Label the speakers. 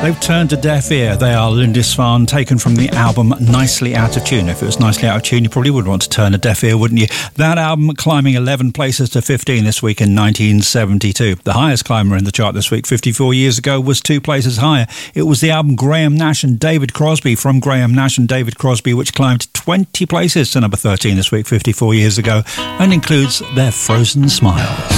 Speaker 1: They've turned a deaf ear. They are Lindisfarne, taken from the album Nicely Out of Tune. If it was Nicely Out of Tune, you probably would want to turn a deaf ear, wouldn't you? That album climbing 11 places to 15 this week in 1972. The highest climber in the chart this week, 54 years ago, was 2 places higher. It was the album Graham Nash and David Crosby, from Graham Nash and David Crosby, which climbed 20 places to number 13 this week, 54 years ago, and includes Their Frozen Smiles.